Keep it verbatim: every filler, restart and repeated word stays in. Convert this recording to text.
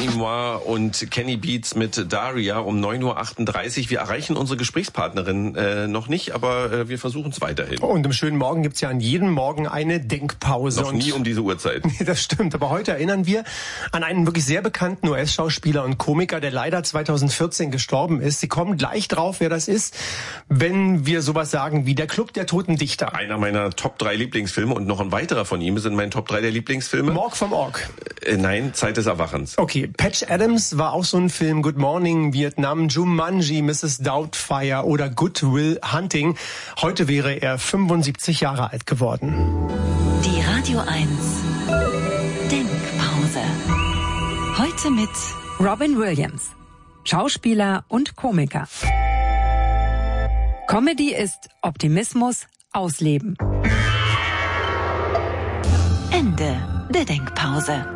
Animois und Kenny Beats mit Daria um neun Uhr achtunddreißig. Wir erreichen unsere Gesprächspartnerin äh, noch nicht, aber äh, wir versuchen es weiterhin. Und im schönen Morgen gibt's ja an jedem Morgen eine Denkpause. Noch nie um diese Uhrzeit. Nee, das stimmt. Aber heute erinnern wir an einen wirklich sehr bekannten U S-Schauspieler und Komiker, der leider zweitausendvierzehn gestorben ist. Sie kommen gleich drauf, wer das ist, wenn wir sowas sagen wie der Club der Toten Dichter. Einer meiner Top drei Lieblingsfilme und noch ein weiterer von ihm ist in meinen Top drei der Lieblingsfilme. Morg vom Ork. Äh, nein, Zeit des Erwachens. Okay, Patch Adams war auch so ein Film. Good Morning Vietnam, Jumanji, Missus Doubtfire oder Good Will Hunting. Heute wäre er fünfundsiebzig Jahre alt geworden. Die Radio eins Denkpause. Heute mit Robin Williams, Schauspieler und Komiker. Comedy ist Optimismus ausleben. Ende der Denkpause.